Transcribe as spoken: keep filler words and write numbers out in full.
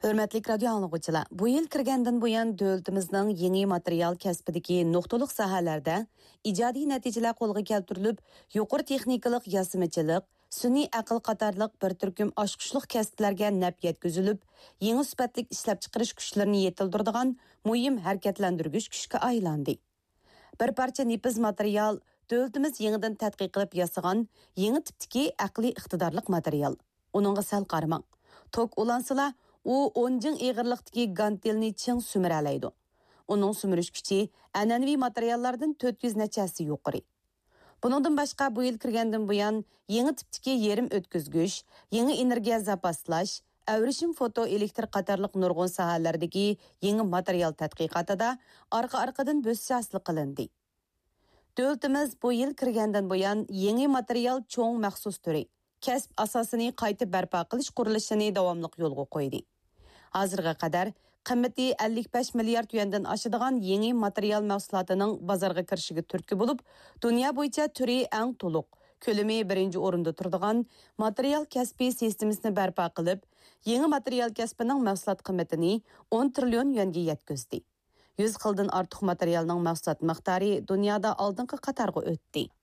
Hörmətli radio anlıqçılar, bu yıl kirgəndən bu yan dövlətimizin yeni material kəsbidəki nöqtəlik sahələrdə icadi nəticələr qolğa keltirilib, yuqur texnikalıq yasımçılıq, süni aql qatarlıq bir türküm aşqışlıq kəsblərə nəp yetkizilib, yeni sübətlik işləp çıxırış güclərini yetildirdigan mühim hərəkətləndirgüç gücə aylandı. Bir parça nepiz material dövlətimiz yenidən tədqiq qılıb yasagan yeni tipdəki aqli iqtidarlıq material. Onunğa sal qarmang. Tok ulansıla u on jing eğirliqdagi gantelni ching sümürəlaydı. Onun sümürüş gücü ənənəvi materiallardan dörd yüz neçəsi yuqori. Bunundan başqa bu yıl kirgəndən bu yan yeni tipdəki yerim ötküzgüç, yeni energiya zapaslash, əvrişim foto elektr qatarlıq nurgun sahələrdəki yeni material tədqiqatıda arqa-arqadan bösüş aslı qılındı. Dövlətimiz bu yıl kirgəndən bu yan yeni material çoğun məxsus türü, kəsb asasını qaytib bərpa qilish qurilishini davamlıq yolga qoydu. Hazırga qadar qimmati ellik besh milliard yuandan aşıdığan yeni material mahsulatının bazarga kirişiga turtki bulup, dünya boyunca türü eng toluq, kölemi birinci orunda turduğan material kasbi sistemasini barpa qilib, yeni material kasbining mahsulat qimmatini on trillion yuanga yetkizdi. yüz xildan ortiq materialning mahsulat miqdori dunyoda oldingi qatorga o'tdi.